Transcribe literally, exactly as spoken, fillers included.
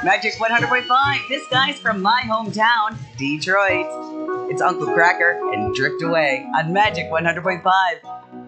Magic one hundred point five. This guy's from my hometown, Detroit. It's Uncle Cracker and Drift Away on Magic one hundred point five.